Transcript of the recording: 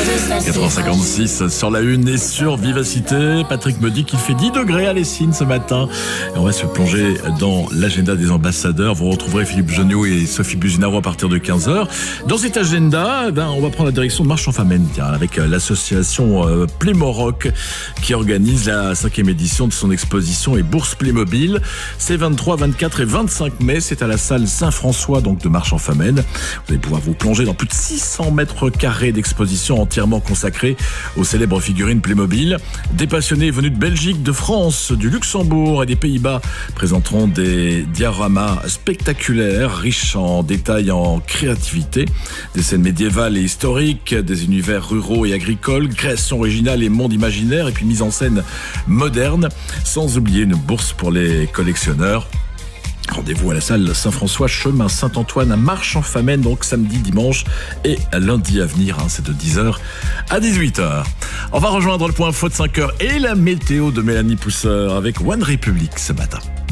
4h56 sur la une et sur Vivacité. Patrick me dit qu'il fait 10 degrés à Lessines ce matin. Et on va se plonger dans l'agenda des ambassadeurs. Vous retrouverez Philippe Geniot et Sophie Buzinaro à partir de 15h. Dans cet agenda, on va prendre la direction de Marche en Famenne, avec l'association Playmoroc qui organise la 5e édition de son exposition et bourse Playmobil. C'est 23, 24 et 25 mai. C'est à la salle Saint-François, donc de Marche en Famenne. Vous allez pouvoir vous plonger dans plus de 600 mètres carrés d'exposition entièrement consacrée aux célèbres figurines Playmobil. Des passionnés venus de Belgique, de France, du Luxembourg et des Pays-Bas présenteront des dioramas spectaculaires, riches en détails, en créativité, des scènes médiévales et historiques, des univers ruraux et agricoles, créations originales et monde imaginaire, et puis mise en scène moderne, sans oublier une bourse pour les collectionneurs. Rendez-vous à la salle Saint-François, chemin Saint-Antoine à Marche en Famenne, donc samedi, dimanche et lundi à venir, c'est de 10h à 18h. On va rejoindre le point info de 5h et la météo de Mélanie Pousseur avec One Republic ce matin.